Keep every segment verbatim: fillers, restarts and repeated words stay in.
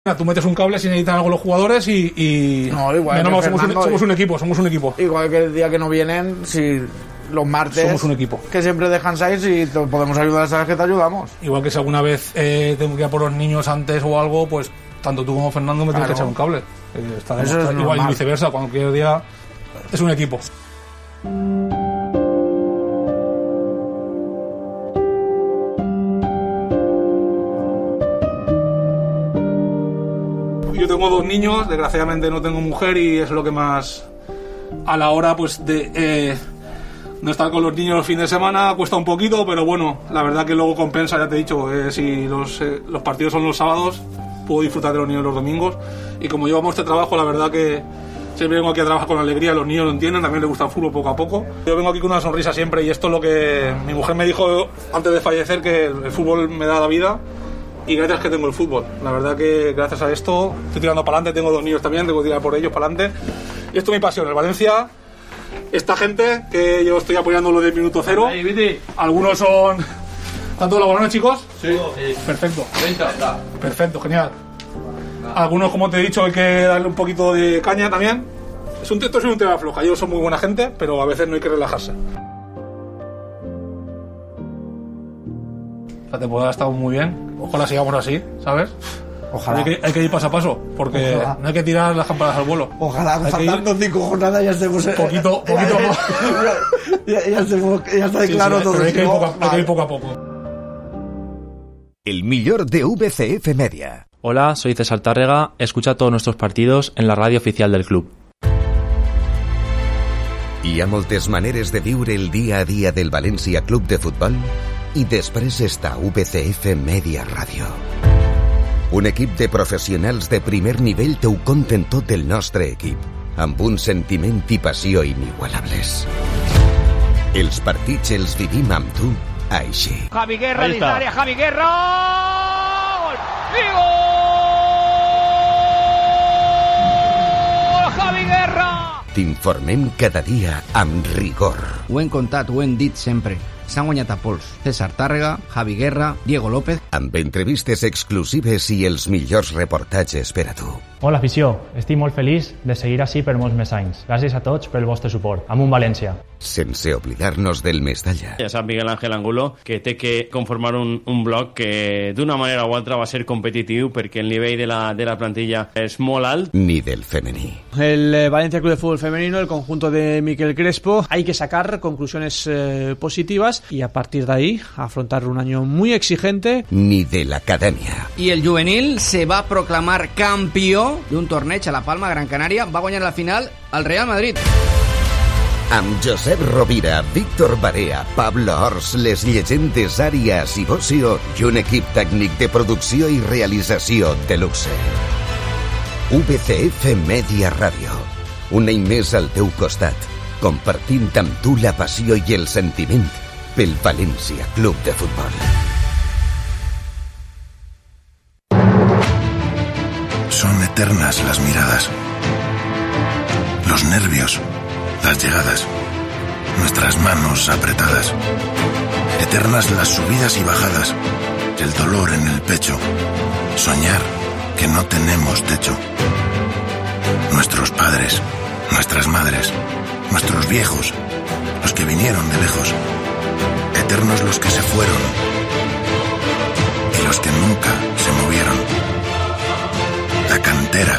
Tú metes un cable si necesitan algo los jugadores y... y... No, igual no, no, que somos, un, Fernando, somos un equipo, somos un equipo. Igual que el día que no vienen, si los martes... Somos un equipo. Que siempre descansáis y te podemos ayudar, sabes que te ayudamos. Igual que si alguna vez eh, tengo que ir a por los niños antes o algo, pues tanto tú como Fernando me Claro. tienes que echar un cable. Eh, está Eso es igual y normal. viceversa, cualquier día es un equipo. Yo tengo dos niños, desgraciadamente no tengo mujer y es lo que más a la hora pues de eh, no estar con los niños los fines de semana cuesta un poquito, pero bueno, la verdad que luego compensa, ya te he dicho, eh, si los, eh, los partidos son los sábados, puedo disfrutar de los niños los domingos y como llevamos este trabajo, la verdad que siempre vengo aquí a trabajar con alegría, los niños lo entienden, también les gusta el fútbol poco a poco. Yo vengo aquí con una sonrisa siempre y esto es lo que mi mujer me dijo antes de fallecer, que el, el fútbol me da la vida. Y gracias que tengo el fútbol. La verdad que gracias a esto estoy tirando para adelante. Tengo dos niños también, tengo que tirar por ellos para adelante. Y esto es mi pasión. El Valencia, esta gente que yo estoy apoyando lo del minuto cero. Algunos son... ¿Están todos laborados, chicos? Sí. Perfecto. Perfecto, genial. Algunos, como te he dicho, hay que darle un poquito de caña también. Es un, esto es un tema floja. Ellos son muy buena gente, pero a veces no hay que relajarse. La temporada ha estado muy bien. Ojalá sigamos así, ¿sabes? Ojalá. Hay que, hay que ir paso a paso, porque Ojalá. no hay que tirar las campanas al vuelo. Ojalá, Hay que faltando ir cinco jornadas ya estemos... poquito, poquito más. ya, ya, estemos- ya está Sí, claro sí, todo. pero hay que ir ¿no? poco a- hay que Vale. ir poco a poco. El millor de V C F Media. Hola, soy César Tárrega. Escucha todos nuestros partidos en la radio oficial del club. Hi ha moltes maneres de viure el dia a dia del València Club de Futbol i després està V C F Media Ràdio. Un equip de professionals de primer nivell t'ho conten tot el nostre equip, amb un sentiment i passió inigualables. Els partits els vivim amb tu, així. Javi Guerra, Ahí dins está. l'àrea, Javi Guerra! Gol! I gol! Javi Guerra! T'informem cada dia amb rigor. Ho hem contat, ho hem dit sempre. S'han guanyat a pols. César Tàrrega, Javi Guerra, Diego López... Amb entrevistes exclusives i els millors reportatges per a tu. Hola afició, estic molt feliç de seguir així per molts més anys. Gràcies a tots pel vostre suport. Amunt València. Sense oblidar-nos del Mestalla. Ja sap Miguel Ángel Angulo que té que conformar un, un bloc que d'una manera o altra va ser competitiu perquè el nivell de la, de la plantilla és molt alt. Ni del femení. El eh, Valencia Club de Fútbol Femenino, el conjunto de Miquel Crespo, hay que sacar conclusiones eh, positivas y a partir de ahí afrontar un año muy exigente. Ni de l'acadèmia. I el juvenil se va proclamar campió d'un torneig a la Palma, Gran Canària. Va guanyar la final al Real Madrid. Amb Josep Rovira, Víctor Barea, Pablo Ors, les llegendes Àrias i Bocio i un equip tècnic de producció i realització de luxe. V C F Media Ràdio. Un any més al teu costat, compartint amb tu la passió i el sentiment pel València Club de Futbol. Son eternas las miradas, los nervios, las llegadas, nuestras manos apretadas. Eternas las subidas y bajadas, el dolor en el pecho, soñar que no tenemos techo. Nuestros padres, nuestras madres, nuestros viejos, los que vinieron de lejos. Eternos los que se fueron y los que nunca se movieron. La cantera.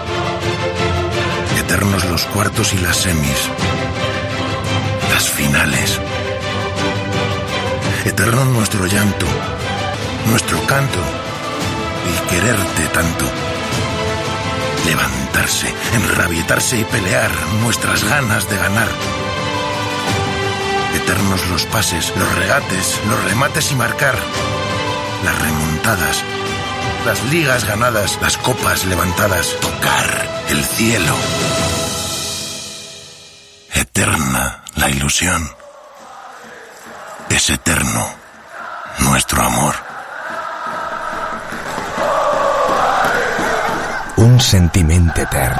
Eternos los cuartos y las semis. Las finales. Eterno nuestro llanto, nuestro canto, el quererte tanto. Levantarse, enrabietarse y pelear, nuestras ganas de ganar. Eternos los pases, los regates, los remates y marcar. Las remontadas, las ligas ganadas, las copas levantadas, tocar el cielo. Eterna la ilusión. Es eterno nuestro amor. Un sentiment etern.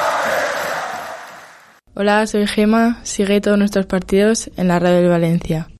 Hola, soy Gema. Sigue todos nuestros partidos en la radio del Valencia.